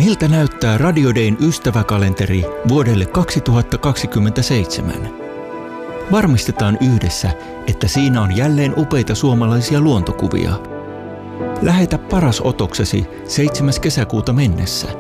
Miltä näyttää Radio Dayn ystäväkalenteri vuodelle 2027? Varmistetaan yhdessä, että siinä on jälleen upeita suomalaisia luontokuvia. Lähetä paras otoksesi 7. kesäkuuta mennessä.